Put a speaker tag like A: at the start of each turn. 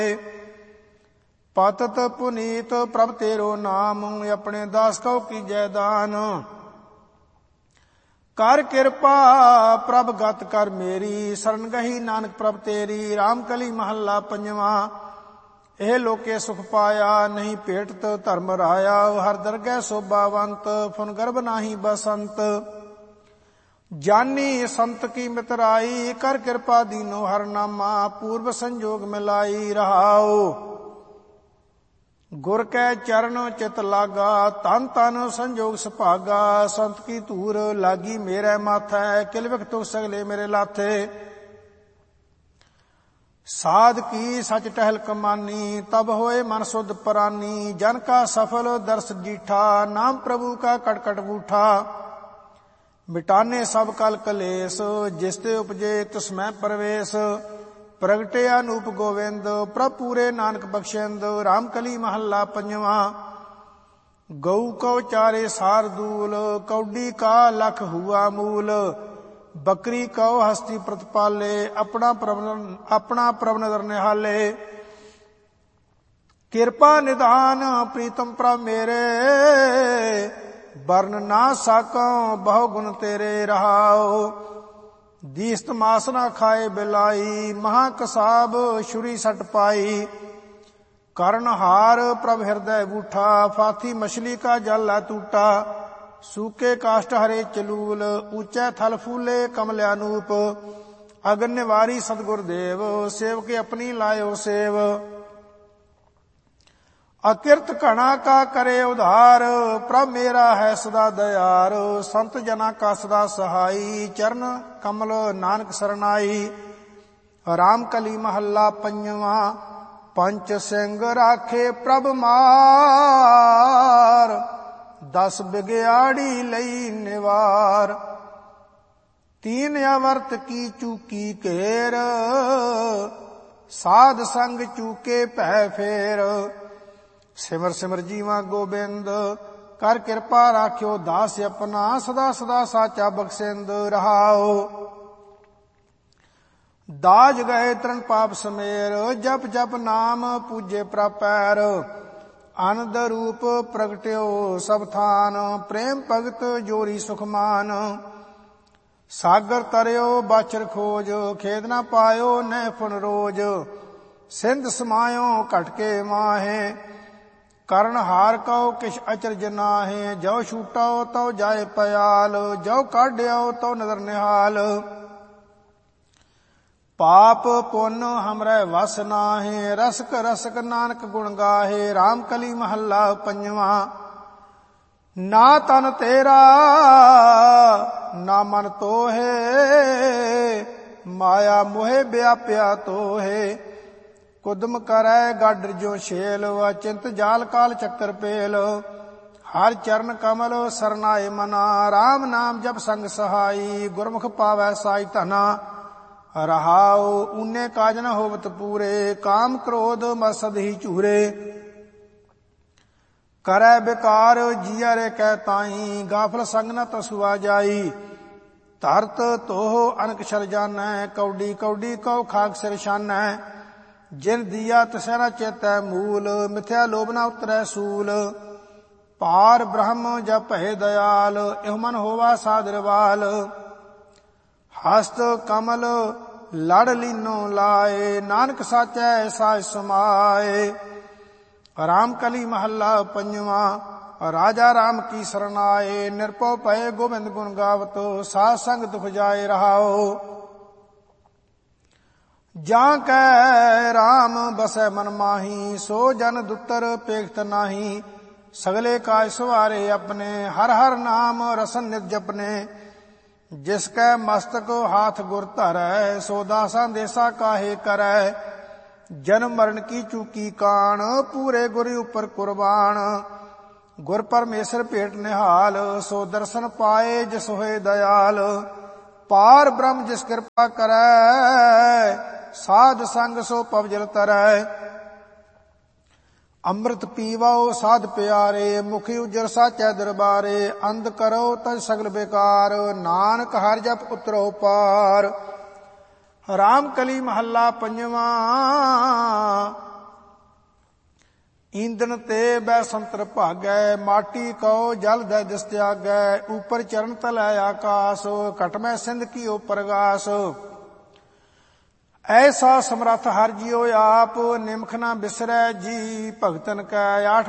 A: पतत पुनीत प्रभ तेरो नाम, अपने दास को कीजै दान। कर कृपा प्रभ गत कर मेरी, शरण गही नानक प्रभ तेरी। राम कली महला पंजवा। ਇਹ ਲੋਕੇ ਸੁਖ ਪਾਇਆ, ਨਹੀਂ ਭੇਟਤ ਧਰਮ ਰਾਇਆ। ਹਰ ਦਰਗਹਿ ਸੋਭਾਵੰਤ, ਫੁਨ ਗਰਭ ਨਾਹੀ ਬਸੰਤ। ਜਾਨੀ ਸੰਤ ਕੀ ਮਿਤਰਾਈ, ਕਰ ਕਿਰਪਾ ਦੀਨੋ ਹਰ ਨਾਮਾ। ਪੂਰਬ ਸੰਜੋਗ ਮਿਲਾਈ ਰਹਾਓ, ਗੁਰ ਕੈ ਚਰਨ ਚਿਤ ਲਾਗਾ। ਤਨ ਤਨ ਸੰਜੋਗ ਸੁਭਾਗਾ, ਸੰਤ ਕੀ ਧੂਰ ਲਾਗੀ ਮੇਰੇ ਮਾਥੈ। ਕਿਲ ਵਿਖ ਤੁਖ ਸਗਲੇ ਮੇਰੇ ਲਾਥੇ। साध की सच टहल कमानी, तब होए मन सुध परानी। जन का सफल दर्श जीठा, नाम प्रभु का कटकट बूठा। मिटाने सब कल कलेस, जिसते उपजे तिसमैं परवेश। प्रगटे अनूप गोविंद, प्रभ पूरे नानक बख्शेंद। राम कली महला पंजवा। गऊ कौ चारे सारदूल, कौडी का लख हुआ मूल। बकरी कौ हस्ती प्रतिपाले, अपना प्रभ नदर निहाले। कृपा निधान प्रीतम प्रभ मेरे, वर्ण ना साकौ बहु गुण तेरे। रहाओ दीस्त मास ना खाए बिलाई, महाकसाब छुरी सट पाई। कर्ण हार प्रभ हृदय बूठा, फाथी मछली का जल टूटा। सूके काष्ट हरे चलूल, ऊंचे थल फूले कमल्यानूप। अगन निवारी सतगुर देव, सेवक अपनी लायो सेव। अकिरत घना का करे उधार, प्रभ मेरा है सदा दयार। संत जना का सदा सहाई, चरण कमल नानक सरनाई। राम कली महला पंजवा। पंच सिंह राखे प्रभ मार, 10 बिगयाड़ी लई निवार। 3 अवर्त की चूकी केर, साध संग चूके भै फेर। सिमर सिमर जीवा गोबिंद, कर कृपा राख्यो दास अपना। सदा सदा साचा बख्शेंद। रहाओ दाज गए तरण पाप समेर, जप जप नाम पूजे प्रपैर। आनंद रूप प्रगट्यो सब थान, प्रेम भगत जोरी सुखमान। सागर तरयो बाछर खोज, खेद न पायो नह फुन रोज। सिंध समायो घटके माहे, करण हार कौ किश अचरज नाहे। जो छूटो तो जाए पयाल, जो काढ़्यो तो नदर निहाल। पाप पुन हमरे वस नाहे, रसक रसक नानक गुण गाहे। राम कली महला पंजवा। ना तन तेरा ना मन तोहे, माया मोहे व्याप्या तोहे। कुदम करै गाडर जो छेल, अचिंत जाल काल चक्कर पेल। हर चरण कमल सरनाए मना, राम नाम जप संग सहाई। गुरमुख पावै साई धना, रहाओ ऊने काज न होवत पूरे। काम क्रोध मसद ही चूरे, करै बेकार जिया रे कह ताई। गाफल संग न तसुआ जाई, धरत तोह अनक छल जानै। कौडी कौडी कौ खाक सिर छानै। जिन दिया तिसै न चेतै मूल, मिथ्या लोभ न उतरै सूल। पार ब्रह्म जप भय दयाल, एह मन होवा सादरवाल। हस्त कमल लड़ लीनो लाए, नानक साचै साच समाए। राम कली महला पंजवा। राजा राम की सरनाए, निरपौ पए गोविंद गुण गावत। साध संग दुख जाए। रहाओ जां कै राम बसै मन माही, सो जन दुतर पेखत नाही। सगले काज सवारे अपने, हर हर नाम रसन नित जपने। जिसकै मस्तक हाथ गुर धरै, सो दासा देसा काहे करै। जन्म मरण की चूकी कान, पूरे गुर उपर कुर्बान। गुर परमेश्वर भेट निहाल, सो दर्शन पाए जिस होए दयाल। पार ब्रह्म जिस कृपा करै, साध संग सो पवजल तरै। अमृत पीवो साध प्यारे, मुखी उजर साचै दरबारे। अंध करो तज सगल बेकार, नानक हर जप उतरो पार। राम कली महला पंजवा। ਈਂਦਨ ਤੇ ਬੈ ਸੰਤਰ ਭਾਗੈ, ਮਾਟੀ ਕਉ ਜਲ ਦੈ ਦਿਸ ਤਿਆਗੈ। ਉਪਰ ਚਰਨ ਤਲੈ ਆਕਾਸ, ਘਟਮੈ ਸਿੰਧ ਕੀਓ ਪ੍ਰਗਾਸ। ਐਸਾ ਸਮਰੱਥ ਹਰਿ ਜੀਉ ਆਪ, ਨਿਮਖ ਨਾ ਬਿਸਰੈ ਜੀ। ਭਗਤਨ ਕੈ 8